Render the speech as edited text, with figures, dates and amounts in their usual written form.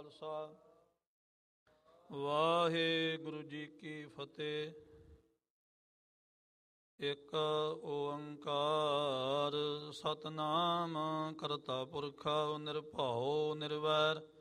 ਖਾਲਸਾ ਵਾਹਿਗੁਰੂ ਜੀ ਕੀ ਫਤਿਹ। ਇੱਕ ਓੰਕਾਰ ਸਤਨਾਮ ਕਰਤਾ ਪੁਰਖਾ ਨਿਰਭਉ ਨਿਰਵੈਰ